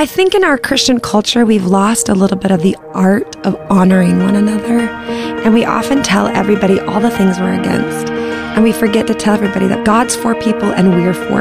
I think in our Christian culture, we've lost a little bit of the art of honoring one another. And we often tell everybody all the things we're against. And we forget to tell everybody that God's for people and we're for